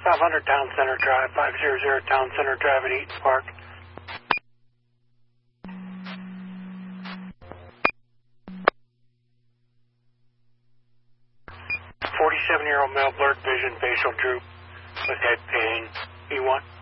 500 Town Center Drive, 500 Town Center Drive at Eaton Park. 47-year-old male, blurred vision, facial droop with head pain. E1.